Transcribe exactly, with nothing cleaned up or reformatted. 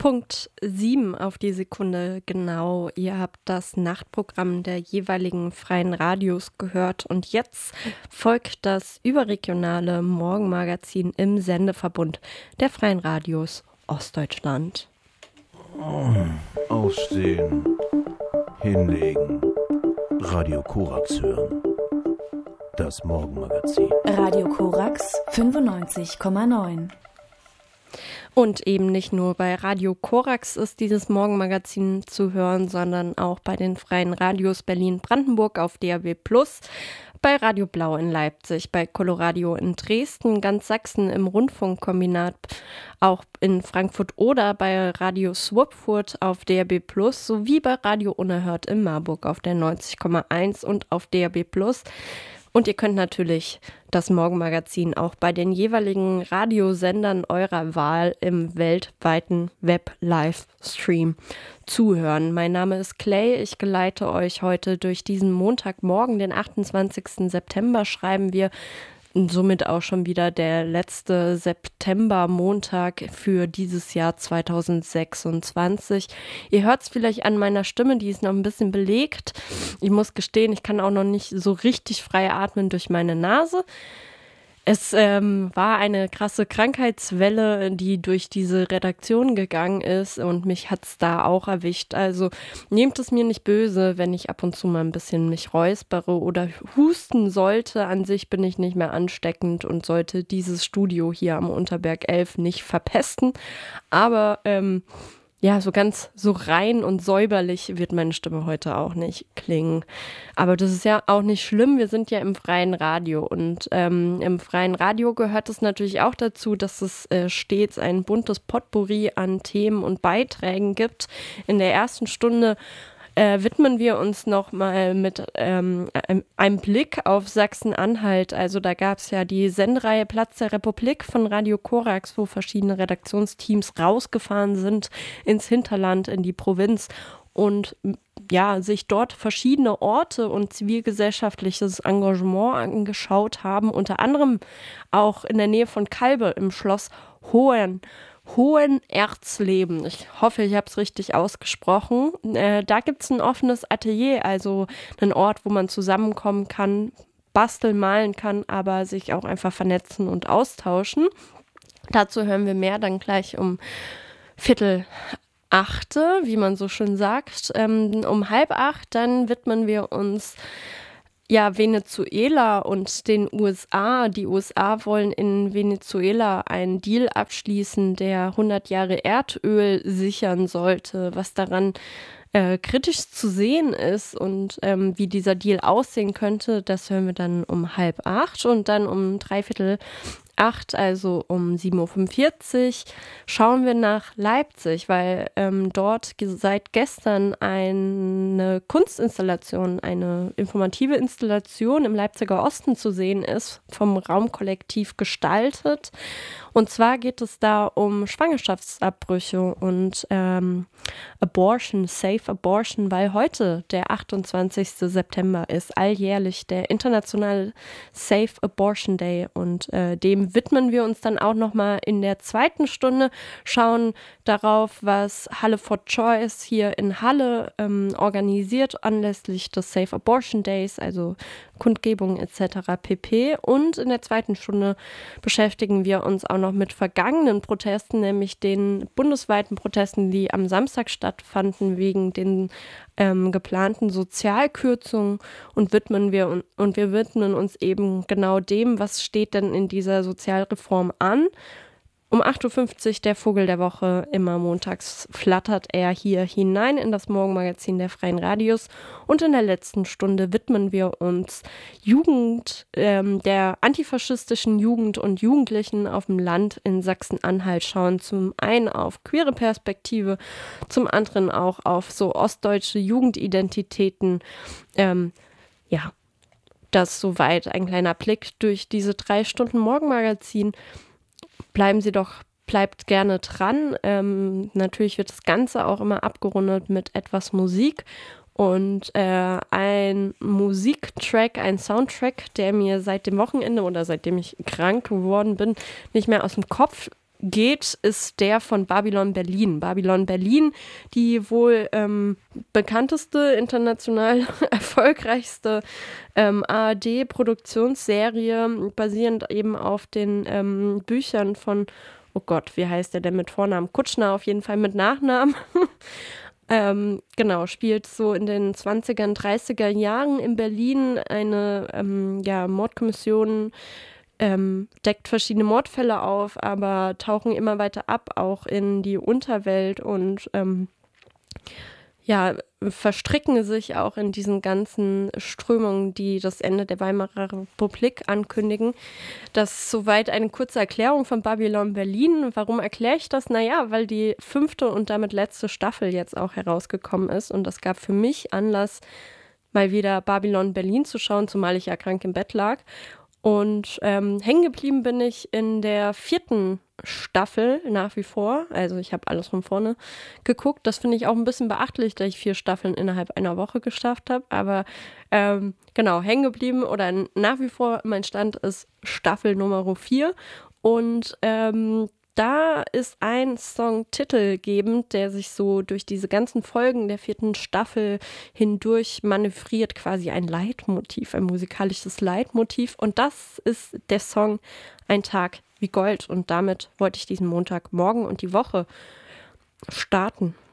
Punkt sieben auf die Sekunde genau. Ihr habt das Nachtprogramm der jeweiligen freien Radios gehört und jetzt folgt das überregionale Morgenmagazin im Sendeverbund der freien Radios Ostdeutschland. Aufstehen, hinlegen, Radio Korax hören. Das Morgenmagazin. Radio Korax fünfundneunzig Komma neun. Und eben nicht nur bei Radio Korax ist dieses Morgenmagazin zu hören, sondern auch bei den freien Radios Berlin-Brandenburg auf D A B plus, bei Radio Blau in Leipzig, bei Coloradio in Dresden, ganz Sachsen im Rundfunkkombinat, auch in Frankfurt oder bei Radio Swupfurt auf D A B plus, sowie bei Radio Unerhört in Marburg auf der neunzig Komma eins und auf D A B plus. Und ihr könnt natürlich das Morgenmagazin auch bei den jeweiligen Radiosendern eurer Wahl im weltweiten Web-Livestream zuhören. Mein Name ist Clay, ich geleite euch heute durch diesen Montagmorgen, den achtundzwanzigsten September, schreiben wir. Und somit auch schon wieder der letzte September-Montag für dieses Jahr zweitausendsechsundzwanzig. Ihr hört es vielleicht an meiner Stimme, die ist noch ein bisschen belegt. Ich muss gestehen, ich kann auch noch nicht so richtig frei atmen durch meine Nase. Es ähm, war eine krasse Krankheitswelle, die durch diese Redaktion gegangen ist und mich hat es da auch erwischt. Also nehmt es mir nicht böse, wenn ich ab und zu mal ein bisschen mich räuspere oder husten sollte. An sich bin ich nicht mehr ansteckend und sollte dieses Studio hier am Unterberg elf nicht verpesten. Aber ähm, ja, so ganz so rein und säuberlich wird meine Stimme heute auch nicht klingen. Aber das ist ja auch nicht schlimm. Wir sind ja im freien Radio und ähm, im freien Radio gehört es natürlich auch dazu, dass es äh, stets ein buntes Potpourri an Themen und Beiträgen gibt. In der ersten Stunde Äh, widmen wir uns nochmal mit ähm, einem Blick auf Sachsen-Anhalt. Also da gab es ja die Sendereihe Platz der Republik von Radio Korax, wo verschiedene Redaktionsteams rausgefahren sind ins Hinterland, in die Provinz und ja, sich dort verschiedene Orte und zivilgesellschaftliches Engagement angeschaut haben, unter anderem auch in der Nähe von Kalbe im Schloss Hohen. Hohenerzleben. Ich hoffe, ich habe es richtig ausgesprochen. Äh, da gibt es ein offenes Atelier, also einen Ort, wo man zusammenkommen kann, basteln, malen kann, aber sich auch einfach vernetzen und austauschen. Dazu hören wir mehr dann gleich um Viertel achte, wie man so schön sagt. Ähm, um halb acht, dann widmen wir uns Ja, Venezuela und den U S A. Die U S A wollen in Venezuela einen Deal abschließen, der hundert Jahre Erdöl sichern sollte. Was daran äh, kritisch zu sehen ist und ähm, wie dieser Deal aussehen könnte, das hören wir dann um halb acht und dann um dreiviertel acht, also um sieben Uhr fünfundvierzig, schauen wir nach Leipzig, weil ähm, dort ge- seit gestern eine Kunstinstallation, eine informative Installation im Leipziger Osten zu sehen ist, vom Raumkollektiv gestaltet. Und zwar geht es da um Schwangerschaftsabbrüche und ähm, Abortion, Safe Abortion, weil heute der achtundzwanzigsten September ist, alljährlich der internationale Safe Abortion Day und äh, dem widmen wir uns dann auch nochmal in der zweiten Stunde, schauen darauf, was Halle for Choice hier in Halle ähm, organisiert anlässlich des Safe Abortion Days, also Kundgebung et cetera pp. Und in der zweiten Stunde beschäftigen wir uns auch noch mit vergangenen Protesten, nämlich den bundesweiten Protesten, die am Samstag stattfanden wegen den ähm, geplanten Sozialkürzungen und widmen wir und wir widmen uns eben genau dem, was steht denn in dieser Sozialreform an. Um acht Uhr fünfzig der Vogel der Woche, immer montags flattert er hier hinein in das Morgenmagazin der freien Radios und in der letzten Stunde widmen wir uns Jugend, ähm, der antifaschistischen Jugend und Jugendlichen auf dem Land in Sachsen-Anhalt, schauen zum einen auf queere Perspektive, zum anderen auch auf so ostdeutsche Jugendidentitäten, ähm, ja, das soweit ein kleiner Blick durch diese drei Stunden Morgenmagazin. Bleiben Sie doch, bleibt gerne dran. Ähm, natürlich wird das Ganze auch immer abgerundet mit etwas Musik und äh, ein Musiktrack, ein Soundtrack, der mir seit dem Wochenende oder seitdem ich krank geworden bin, nicht mehr aus dem Kopf geht, ist der von Babylon Berlin. Babylon Berlin, die wohl ähm, bekannteste, international erfolgreichste ähm, A R D-Produktionsserie, basierend eben auf den ähm, Büchern von, oh Gott, wie heißt der denn mit Vornamen? Kutschner, auf jeden Fall mit Nachnamen. ähm, genau, spielt so in den zwanziger, dreißiger Jahren in Berlin eine ähm, ja, Mordkommission, Ähm, deckt verschiedene Mordfälle auf, aber tauchen immer weiter ab, auch in die Unterwelt und ähm, ja, verstricken sich auch in diesen ganzen Strömungen, die das Ende der Weimarer Republik ankündigen. Das ist soweit eine kurze Erklärung von Babylon Berlin. Warum erkläre ich das? Naja, weil die fünfte und damit letzte Staffel jetzt auch herausgekommen ist und das gab für mich Anlass, mal wieder Babylon Berlin zu schauen, zumal ich ja krank im Bett lag. Und ähm, hängen geblieben bin ich in der vierten Staffel nach wie vor. Also ich habe alles von vorne geguckt. Das finde ich auch ein bisschen beachtlich, dass ich vier Staffeln innerhalb einer Woche geschafft habe. Aber ähm, genau, hängen geblieben oder nach wie vor mein Stand ist Staffel Nummer vier. Und ähm, da ist ein Song titelgebend, der sich so durch diese ganzen Folgen der vierten Staffel hindurch manövriert, quasi ein Leitmotiv, ein musikalisches Leitmotiv. Und das ist der Song Ein Tag wie Gold. Und damit wollte ich diesen Montagmorgen und die Woche starten.